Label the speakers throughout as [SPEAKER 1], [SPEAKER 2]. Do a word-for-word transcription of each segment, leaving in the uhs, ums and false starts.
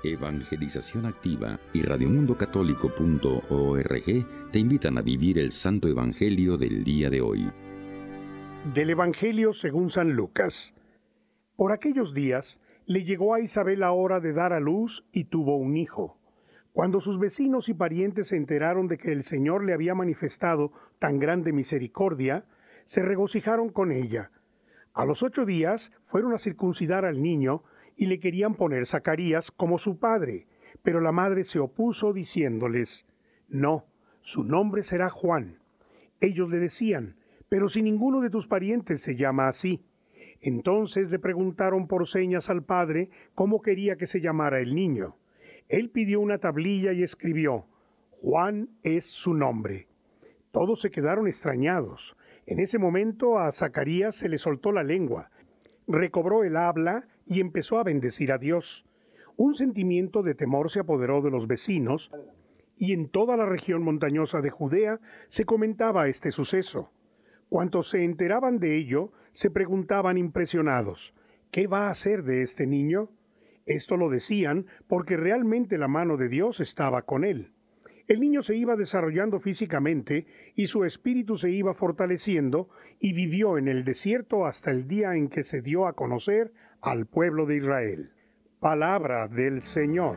[SPEAKER 1] Evangelización Activa y radio mundo católico punto org te invitan a vivir el Santo Evangelio del día de hoy.
[SPEAKER 2] Del Evangelio según San Lucas. Por aquellos días le llegó a Isabel la hora de dar a luz y tuvo un hijo. Cuando sus vecinos y parientes se enteraron de que el Señor le había manifestado tan grande misericordia, se regocijaron con ella. A los ocho días fueron a circuncidar al niño y le querían poner Zacarías como su padre, pero la madre se opuso diciéndoles: «No, su nombre será Juan». Ellos le decían: «Pero si ninguno de tus parientes se llama así». Entonces le preguntaron por señas al padre cómo quería que se llamara el niño. Él pidió una tablilla y escribió: «Juan es su nombre». Todos se quedaron extrañados. En ese momento a Zacarías se le soltó la lengua, recobró el habla y empezó a bendecir a Dios. Un sentimiento de temor se apoderó de los vecinos, y en toda la región montañosa de Judea se comentaba este suceso. Cuantos se enteraban de ello, se preguntaban impresionados: ¿qué va a hacer de este niño? Esto lo decían porque realmente la mano de Dios estaba con él. El niño se iba desarrollando físicamente y su espíritu se iba fortaleciendo, y vivió en el desierto hasta el día en que se dio a conocer al pueblo de Israel. Palabra del Señor.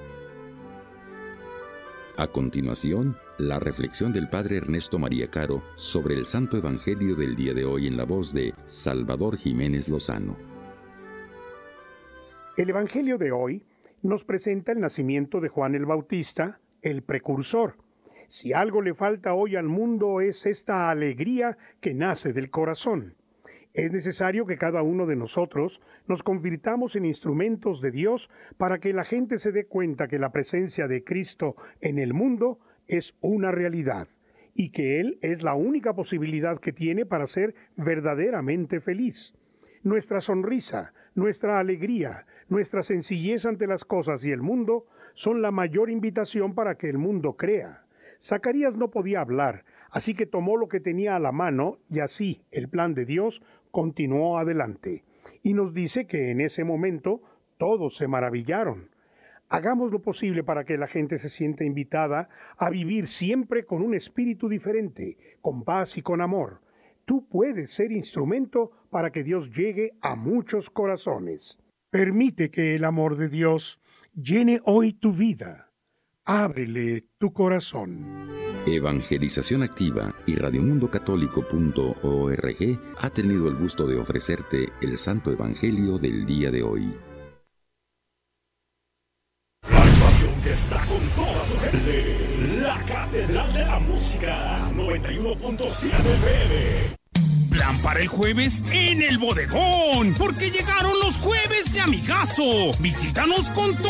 [SPEAKER 1] A continuación, la reflexión del Padre Ernesto María Caro sobre el Santo Evangelio del día de hoy en la voz de Salvador Jiménez Lozano.
[SPEAKER 2] El Evangelio de hoy nos presenta el nacimiento de Juan el Bautista, el precursor. Si algo le falta hoy al mundo es esta alegría que nace del corazón. Es necesario que cada uno de nosotros nos convirtamos en instrumentos de Dios para que la gente se dé cuenta que la presencia de Cristo en el mundo es una realidad y que Él es la única posibilidad que tiene para ser verdaderamente feliz. Nuestra sonrisa, nuestra alegría, nuestra sencillez ante las cosas y el mundo son la mayor invitación para que el mundo crea. Zacarías no podía hablar, así que tomó lo que tenía a la mano y así el plan de Dios continuó adelante. Y nos dice que en ese momento todos se maravillaron. Hagamos lo posible para que la gente se sienta invitada a vivir siempre con un espíritu diferente, con paz y con amor. Tú puedes ser instrumento para que Dios llegue a muchos corazones. Permite que el amor de Dios llene hoy tu vida. Ábrele tu corazón.
[SPEAKER 1] Evangelización Activa y radio mundo católico punto org ha tenido el gusto de ofrecerte el Santo Evangelio del día de hoy.
[SPEAKER 3] La estación que está con toda su gente, la Catedral de la Música, noventa y uno punto siete F M.
[SPEAKER 4] Plan para el jueves en el bodegón, porque llegaron los jueves de amigazo. Visítanos con todo